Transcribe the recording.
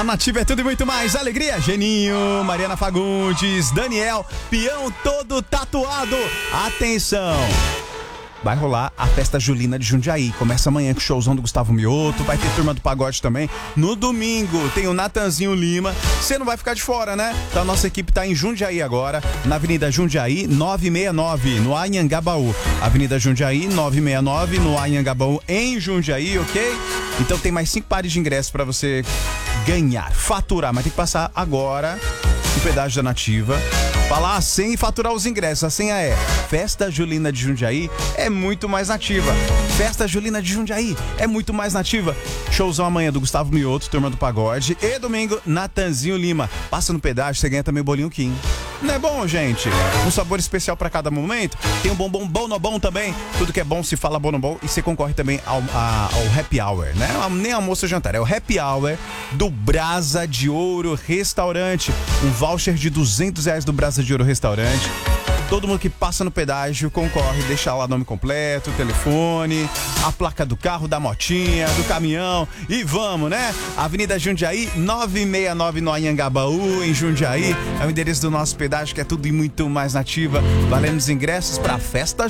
A Nativa é tudo e muito mais. Alegria, Geninho, Mariana Fagundes, Daniel, peão todo tatuado. Atenção! Vai rolar a festa julina de Jundiaí. Começa amanhã com o showzão do Gustavo Mioto. Vai ter turma do pagode também. No domingo tem o Natanzinho Lima. Você não vai ficar de fora, né? Então a nossa equipe tá em Jundiaí agora, na Avenida Jundiaí 969, no Anhangabaú. Avenida Jundiaí 969, no Anhangabaú, em Jundiaí, ok? Então tem mais 5 pares de ingressos pra você ganhar, faturar. Mas tem que passar agora no pedágio da Nativa, falar a senha e faturar os ingressos. A senha é Festa Julina de Jundiaí é muito mais nativa. Festa Julina de Jundiaí é muito mais nativa. Showzão amanhã do Gustavo Mioto, turma do pagode. E domingo, Natanzinho Lima. Passa no pedágio, você ganha também o bolinho Kim. Não é bom, gente? Um sabor especial pra cada momento. Tem um bombom Bonobon também. Tudo que é bom se fala Bonobon. E você concorre também ao Happy Hour, né? Nem almoço ou jantar, é o Happy Hour do Brasa de Ouro Restaurante. Um voucher de R$200 do Brasa de Ouro Restaurante. Todo mundo que passa no pedágio concorre, deixa lá o nome completo, telefone, a placa do carro, da motinha, do caminhão e vamos, né? Avenida Jundiaí, 969 no Anhangabaú, em Jundiaí. É o endereço do nosso pedágio, que é tudo e muito mais nativa. Valendo os ingressos pra Festa